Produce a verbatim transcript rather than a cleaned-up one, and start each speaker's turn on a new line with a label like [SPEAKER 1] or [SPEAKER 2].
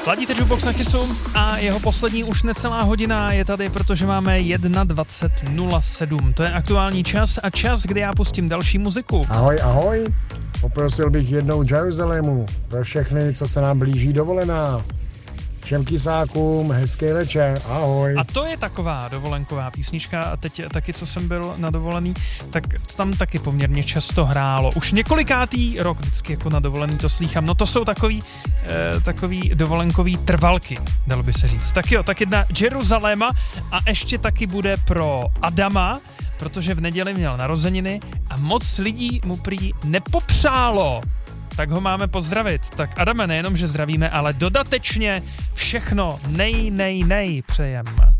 [SPEAKER 1] Ladíte Jukebox na Kissu a jeho poslední už necelá hodina je tady, protože máme dvacet jedna nula sedm. To je aktuální čas a čas, kdy já pustím další muziku.
[SPEAKER 2] Ahoj, ahoj. Poprosil bych jednou Jeruzalému pro všechny, co se nám blíží dovolená. Všem kysákům hezký večer, ahoj.
[SPEAKER 1] A to je taková dovolenková písnička a teď taky, co jsem byl na dovolený, tak to tam taky poměrně často hrálo. Už několikátý rok vždycky jako na dovolený to slýchám. No to jsou takový, eh, takový dovolenkový trvalky, dalo by se říct. Tak jo, tak jedna Jeruzaléma a ještě taky bude pro Adama, protože v neděli měl narozeniny a moc lidí mu prý nepopřálo. Tak ho máme pozdravit. Tak Adame, nejenom, že zdravíme, ale dodatečně všechno nej, nej, nej přejeme.